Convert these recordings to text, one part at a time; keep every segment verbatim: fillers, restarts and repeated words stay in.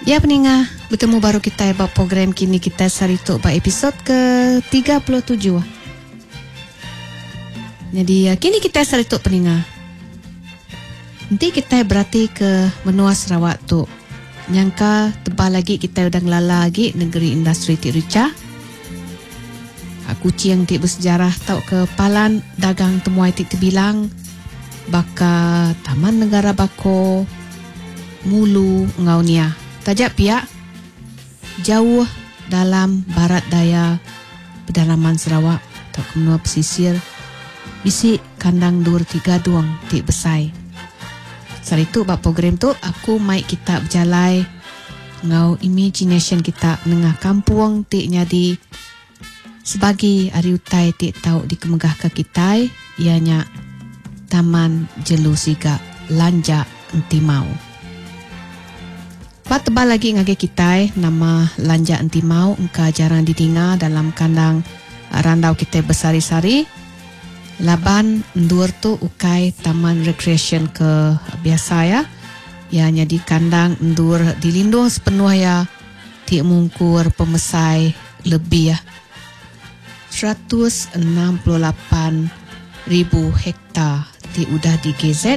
Ya peningah, bertemu baru kita buat program kini kita sarituk buat episod ke tiga puluh tujuh. Jadi kini kita sarituk peningah. Nanti kita berarti ke menua Sarawak tu. Nyangka tebal lagi kita udah ngelala lagi negeri industri Tik Rica. Aku ciang tik bersejarah tau ke palan dagang temuai tik terbilang. Baka Taman Negara Bako Mulu Ngau Nia. Tajak pihak jauh dalam barat daya pedalaman Sarawak atau kemenua pesisir bisik kandang dur tiga duang tik besai. Saat itu bak program tu aku mai kita berjalai ngau imagination kita nengah kampung tik nyadi sebagai hari utai tik tahu di kemegah ke kita ianya Taman Jelu Siga Lanjak Entimau. Pak tebal lagi ngage kita nama Lanjak Entimau engka jarang didengar dalam kandang randau kita bersari-sari. Laban endur tu ukai taman recreation ke biasa ya. Ianya di kandang endur dilindung sepenuh ya. Tik mungkur pemesai lebih ya. seratus enam puluh lapan ribu hektar tik udah di G Z.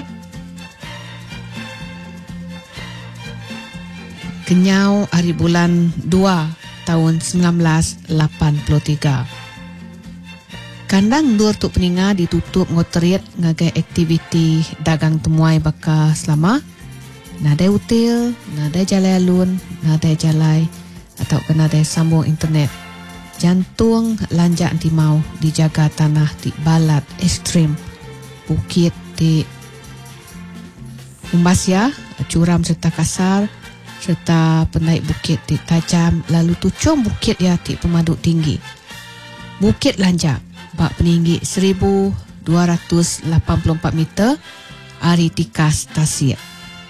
Kenyau hari bulan dua tahun sembilan belas lapan puluh tiga. Kandang dur tuk peninga ditutup ngoteriat ngagai aktiviti dagang temuai baka selama. Nadai util, nadai jalai alun, nadai jalai atau nadai sambung internet. Jantung Lanjak Entimau dijaga tanah di balat ekstrim. Bukit di Umbasya, curam serta kasar. Serta penaik bukit di tajam, lalu tucung bukit ya di pemaduk tinggi. Bukit Lanjak bak peninggi seribu dua ratus lapan puluh empat meter, ari tikas tasik.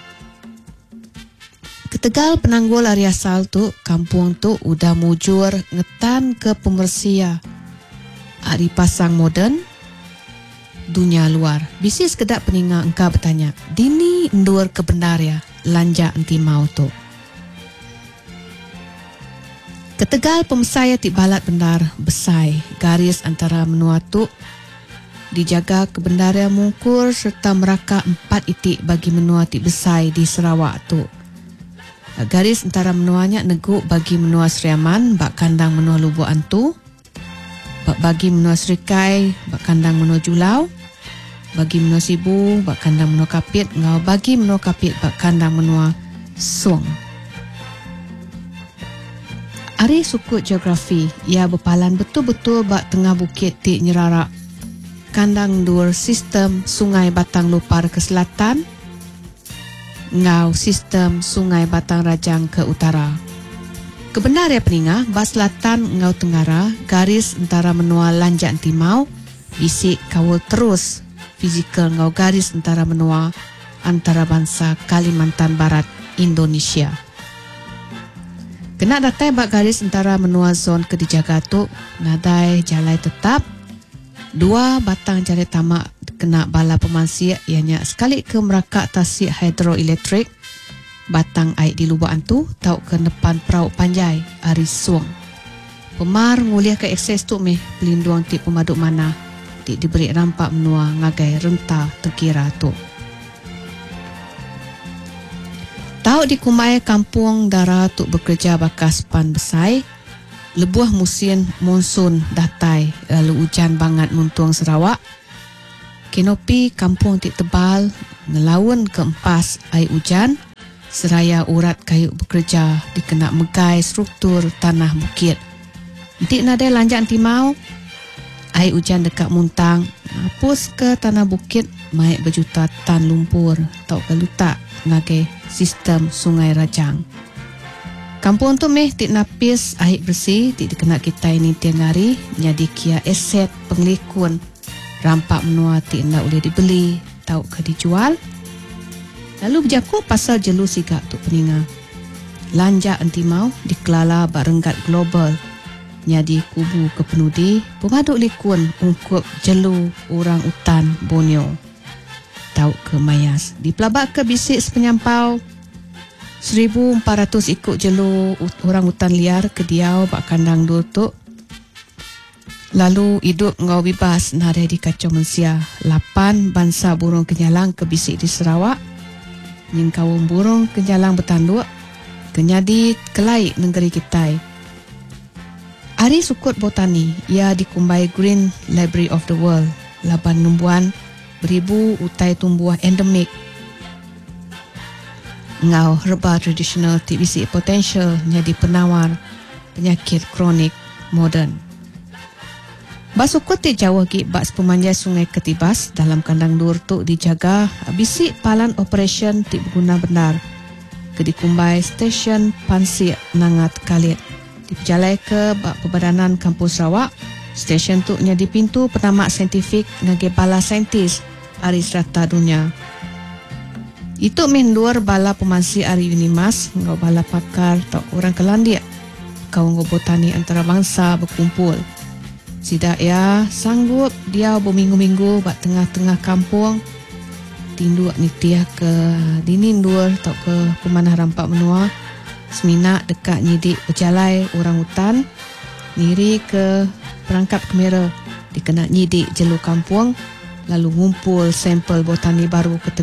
Ketegal penanggul ari asal tu, kampung tu udah mujur ngetan ke pemersia. Ari pasang moden dunia luar. Bisis kedak peninga engkau bertanya, dini endur ke benar ya Lanjak Entimau tu. Ketegal pemesaya tik balat benar besai garis antara menua tu dijaga kebendaria mungkur serta meraka empat itik bagi menua tik besai di Sarawak tu. Garis antara menuanya neguk bagi menua Seriaman bak kandang menua Lubuk Antu, bak bagi menua Serikai bak kandang menua Julau, bagi menua Sibu bak kandang menua Kapit, ngau bagi menua Kapit bak kandang menua Suang. Ari suku geografi, ia berpalan betul-betul bak tengah bukit tik nyerarak. Kandang dur sistem Sungai Batang Lupar ke selatan, ngau sistem Sungai Batang Rajang ke utara. Kebenar ya peninga, bas selatan ngau tenggara, garis antara menua Lanjak Entimau, bisik kawal terus fizikal ngau garis antara menua antarabangsa Kalimantan Barat Indonesia. Kena datai bak garis antara menua zon ke dijaga tu, nadai jalai tetap, dua batang jalai tamak kena bala pemansir ianya sekali ke merakak tasik hidroelektrik, batang air di Lubuk Antu, tau ke depan perahu Panjai, Ari Suang. Pemar nguliah ke akses tu meh pelindung tik pemaduk mana, tik diberi rampak menua ngagai renta terkira tu. Tau di kumai kampung dara tu bekerja bakas pan besai, lebuah musim monsun datai lalu hujan bangat muntung Sarawak. Kenopi kampung tik tebal ngelawan ke empas air hujan, seraya urat kayu bekerja dikena megai struktur tanah bukit. Tik nadai Lanjak Entimau, air hujan dekat muntang, hapus ke tanah bukit, maik berjuta tan lumpur, tau ke lutak ngagai sistem Sungai Rajang. Kampung tu meh tik napis air bersih, tik dikena kita ini tiang hari, jadi kia aset penglikun. Rampak menua tik nak boleh dibeli, tau ke dijual. Lalu berjaku pasal Jelu Siga tu peninga. Lanjak Entimau dikelala barenggat global. Nyadi kubu kepenudi, pengaduk likun ungkup jelu orang utan Borneo. Tau ke mayas. Di pelabak ke bisik sepenyampau, seribu empat ratus ikut jelu orang hutan liar ke diau bak kandang dur tu. Lalu hidup ngau bebas nare di kacau manusia. Lapan bangsa burung kenyalang kebisik di Sarawak. Nying kaum burung kenyalang bertanduk kenyadi kelai negeri kita. Ari sukut botani ia dikumbai Green Library of the World. Laban numbuhan beribu utai tumbuh endemik. Ngau herba tradisional tibisi potential nyadi penawar penyakit kronik moden. Basukut ti Jawa ki bak pemanjai sungai Ketibas dalam kandang dur tu dijaga bisi palan operation ti berguna benar. Ke dikumbai stesen Pansir Nangat Kalit. Diperjalai ke bak Perbadanan Kampus Sarawak. Stesen tu nyadi pintu penamak saintifik ngage bala saintis ari serata dunia. Itu mendur bala pemansi ari Unimas ngau bala pakar atau orang Kelandia. Kau ngau botani antarabangsa berkumpul. Sidak ya sanggup dia berminggu-minggu bak tengah-tengah kampung tinduk nitiah ke dinin dur atau ke pemanah rampak menua seminak dekat nyidik berjalai orang hutan niri ke perangkap kamera dikena nyidik jelu kampung lalu ngumpul sampel botani baru ke